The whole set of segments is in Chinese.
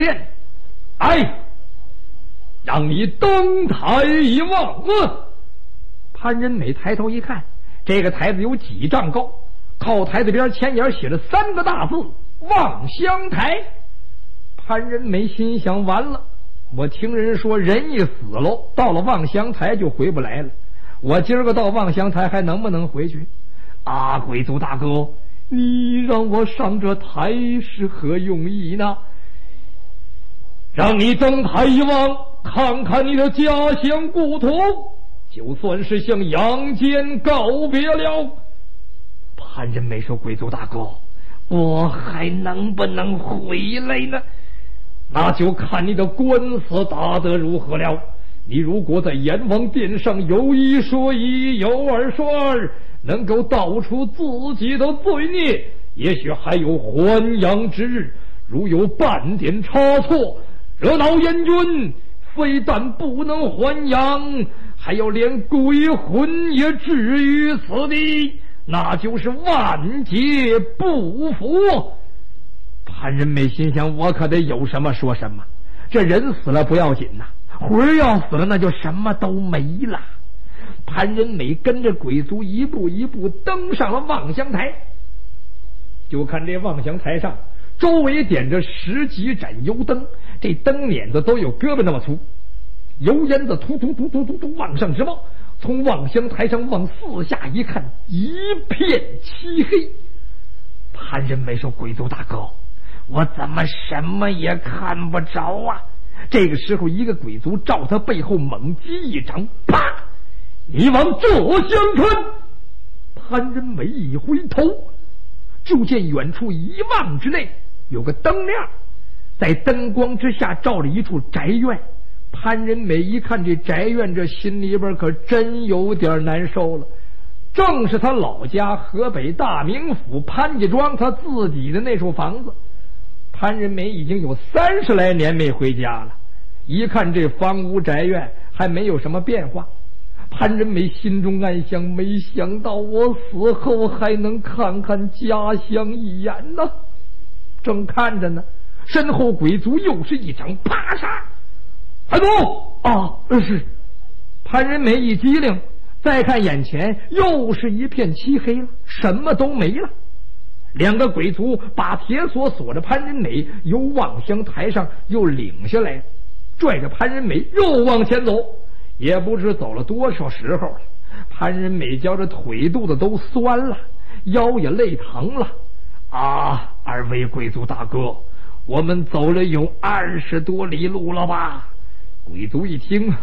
殿，来，让你登台一望。潘仁美抬头一看，这个台子有几丈高，靠台子边前沿写着3个大字望乡台。潘仁美心想，完了，我听人说人一死喽，到了望乡台就回不来了，我今儿个到望乡台还能不能回去啊？贵族大哥，你让我上这台是何用意呢？让你登台一望，看看你的家乡故土，就算是向阳间告别了。潘仁美说，贵族大哥，我还能不能回来呢？那就看你的官司打得如何了。你如果在阎王殿上有一说一，有二说二，能够道出自己的罪孽，也许还有还阳之日。如有半点差错，惹恼阎君，非但不能还阳，还要连鬼魂也置于死地，那就是万劫不复。潘仁美心想，我可得有什么说什么，这人死了不要紧呐，魂要死了那就什么都没了。潘仁美跟着鬼族一步一步登上了望乡台，就看这望乡台上周围点着10几盏油灯，这灯捻子都有胳膊那么粗，油烟子突突突突突突往上直冒。从望乡台上往四下一看，一片漆黑。潘仁美说，鬼族大哥，我怎么什么也看不着啊？这个时候一个鬼族照他背后猛击一掌，啪！你往这厢看。潘仁美一回头，就见远处1望之内有个灯亮，在灯光之下照着一处宅院。潘仁美一看这宅院，这心里边可真有点难受了。正是他老家河北大名府潘家庄他自己的那处房子。潘仁美已经有30来年没回家了，一看这房屋宅院还没有什么变化。潘仁美心中暗想，没想到我死后还能看看家乡一眼呢。正看着呢，身后鬼族又是一掌，啪嚓！还走啊！是。潘仁美一激灵，再看眼前又是一片漆黑了，什么都没了。2个鬼族把铁锁锁着潘仁美，由望乡台上又领下来，拽着潘仁美又往前走。也不知走了多少时候了，潘仁美觉着腿肚子都酸了，腰也累疼了。啊，2位贵族大哥，我们走了有20多里路了吧？鬼族一听，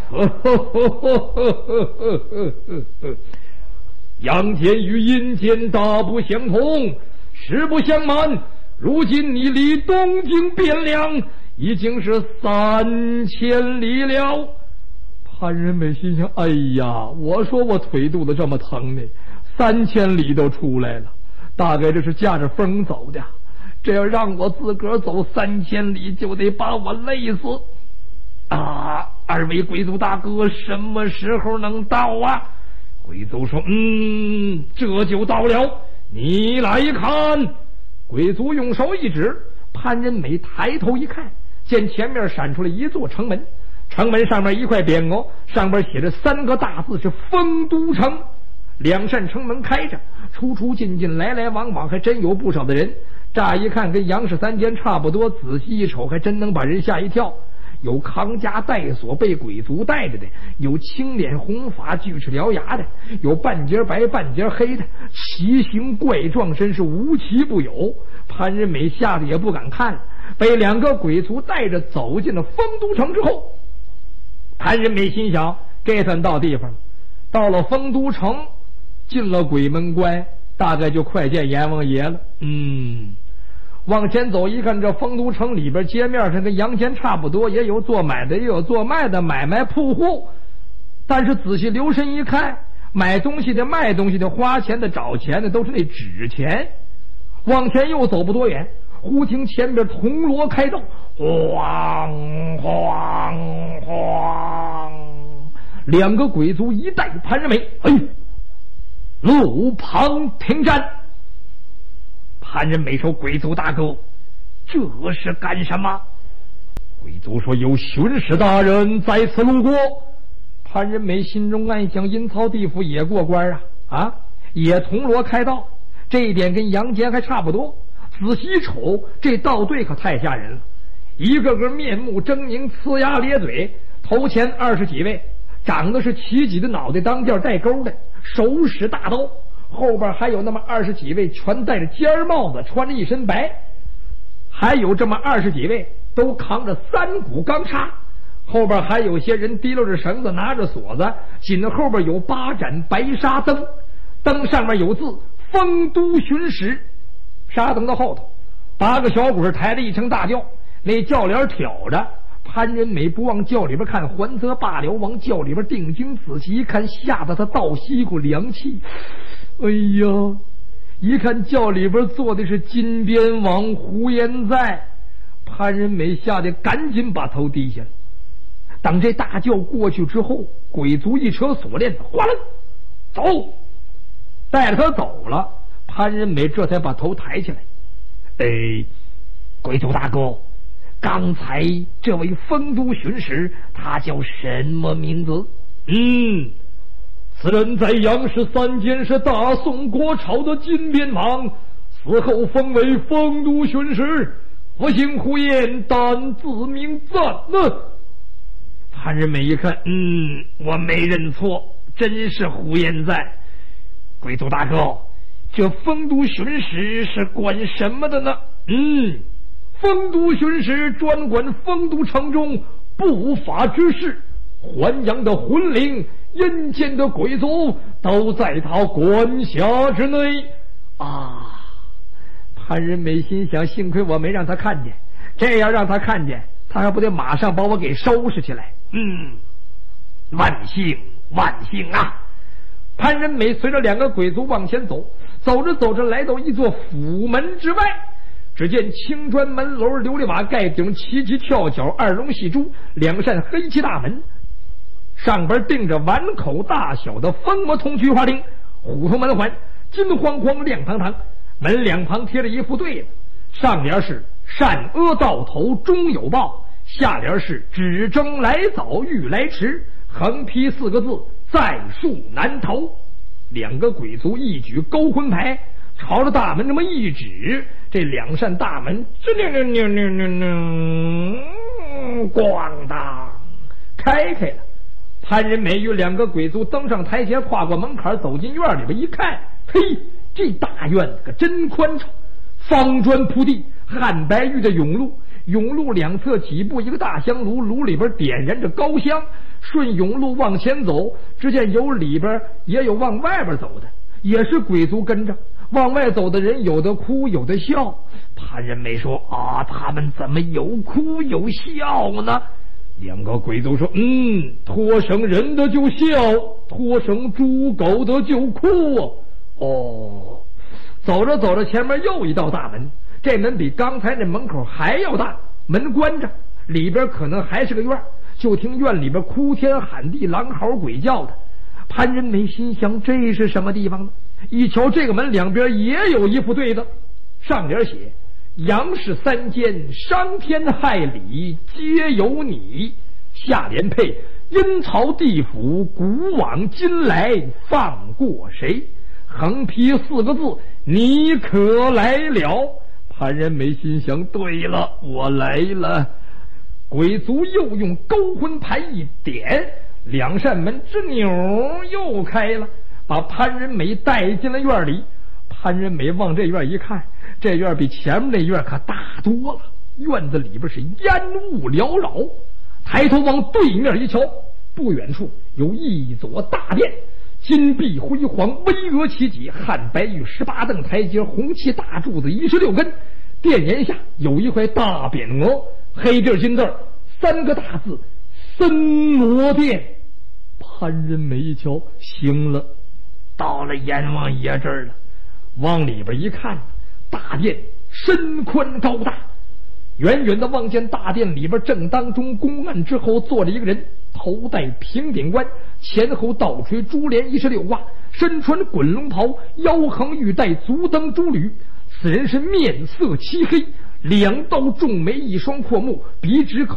阳间与阴间大不相同，实不相瞒，如今你离东京汴梁已经是3000里了。潘仁美心想，哎呀，我说我腿肚子这么疼呢，3000里都出来了，大概这是驾着风走的，这要让我自个儿走3000里，就得把我累死啊！2位贵族大哥，什么时候能到啊？贵族说，这就到了，你来看。贵族用手一指，潘仁美抬头一看，见前面闪出了一座城门，城门上面一块匾额，上面写着3个大字，是丰都城。2扇城门开着，出出进进，来来往往，还真有不少的人。乍一看跟杨氏3间差不多，仔细一瞅还真能把人吓一跳。有扛枷带锁被鬼族带着的，有青脸红发锯齿獠牙的，有半截白半截黑的，奇形怪状，真是无奇不有。潘仁美吓得也不敢看了，被2个鬼族带着走进了丰都城之后，潘仁美心想，这算到地方了。到了丰都城，进了鬼门关，大概就快见阎王爷了。往前走一看，这丰都城里边街面上跟阳间差不多，也有做买的也有做卖的，买卖铺户。但是仔细留神一看，买东西的卖东西的花钱的找钱的都是那纸钱。往前又走不多远，忽听前边铜锣开道，晃晃晃，2个鬼族一带潘仁美，路旁停战。潘仁美说，鬼族大哥，这是干什么？ 贵族说：“有巡视大人在此路过。”潘仁美心中暗想：阴曹地府也过关啊，也铜锣开道，这一点跟阳间还差不多。仔细一瞅，这道队可太吓人了，一个个面目狰狞，呲牙咧嘴，头前20几位，长得是齐脊的脑袋当间带钩的，手使大刀，后边还有那么20几位，全戴着尖帽子，穿着一身白，还有这么20几位都扛着3股钢叉，后边还有些人提溜着绳子，拿着锁子，紧后边有8盏白纱灯，灯上面有字“丰都巡使”。纱灯的后头8个小鬼抬着一声大轿，那轿帘挑着。潘仁美不往轿里边看，还则罢了，往轿里边定睛仔细一看，吓得他倒吸股凉气。哎呀，一看轿里边坐的是金边王胡延在，潘仁美吓得赶紧把头低下了。等这大轿过去之后，鬼卒一扯锁链，哗啦走，带着他走了。潘仁美这才把头抬起来。鬼卒大哥，刚才这位丰都巡使他叫什么名字？此人在杨氏3间是大宋国朝的金边王，死后封为丰都巡使，我姓胡延，但字名赞。潘仁美一看，我没认错，真是胡延在。鬼卒大哥，这丰都巡使是管什么的呢？丰都巡使专管丰都城中不法之事，还阳的魂灵、阴间的鬼卒都在他管辖之内啊！潘仁美心想，幸亏我没让他看见，这要让他看见，他还不得马上把我给收拾起来。万幸万幸啊！潘仁美随着2个鬼卒往前走，走着走着来到一座府门之外，只见青砖门楼，琉璃瓦盖顶，齐齐跳角，2龙戏珠，2扇黑漆大门，上边钉着碗口大小的蜂窝铜菊花钉，虎头门环，金晃晃亮堂堂，门两旁贴着一副对子，上联是善阿到头终有报，下联是只争来早欲来迟，横批4个字在树难逃。2个鬼卒一举勾魂牌，朝着大门这么一指，这2扇大门吱铃铃铃铃铃，咣当开了。潘仁美与2个鬼卒登上台阶，跨过门槛，走进院里边一看，嘿，这大院子可真宽敞，方砖铺地，汉白玉的甬路，甬路2侧几步一个大香炉，炉里边点燃着高香。顺甬路往前走，只见有里边也有往外边走的，也是鬼卒跟着。往外走的人有的哭有的笑。潘仁美说啊，他们怎么有哭有笑呢？2个鬼卒说，脱绳人的就笑，脱绳猪狗的就哭。走着走着，前面又一道大门，这门比刚才那门口还要大，门关着，里边可能还是个院，就听院里边哭天喊地，狼嚎鬼叫的。潘仁美心想，这是什么地方呢？一瞧这个门两边也有一副对子，上联写杨氏3间伤天害理皆有你，下联配阴曹地府古往今来放过谁，横批4个字你可来了。潘仁美心想，对了，我来了。鬼卒又用勾魂牌一点，2扇门吱扭又开了，把潘仁美带进了院里。潘仁美往这院一看，这院比前面那院可大多了，院子里边是烟雾缭绕。抬头往对面一瞧，不远处有一座大殿，金碧辉煌，巍峨起脊，汉白玉18凳台阶，红漆大柱子16根，殿檐下有一块大匾额，黑字金字3个大字森罗殿。潘仁美一瞧，行了，到了阎王爷这儿了。往里边一看，大殿深宽高大，远远的望见大殿里边正当中公案之后坐着一个人，头戴平顶冠，前后倒垂珠帘16挂，身穿滚龙袍，腰横玉带，足蹬珠履。此人是面色漆黑，2道重眉，1双阔目，鼻直口